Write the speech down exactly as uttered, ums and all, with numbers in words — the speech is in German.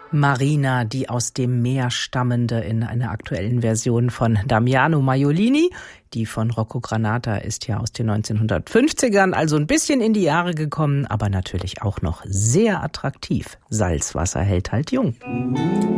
Marina, die aus dem Meer stammende, in einer aktuellen Version von Damiano Maiolini. Die von Rocco Granata ist ja aus den neunzehnhundertfünfzigern, also ein bisschen in die Jahre gekommen, aber natürlich auch noch sehr attraktiv. Salzwasser hält halt jung.